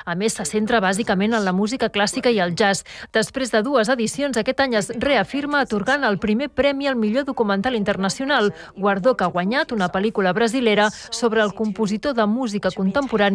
A més, se centra bàsicament en la música clàssica i el jazz. Després de 2 edicions, aquest any es reafirma atorgant el primer premi al millor documental internacional, guardó que ha guanyat una pel·lícula brasilera sobre el compositor de música contemporània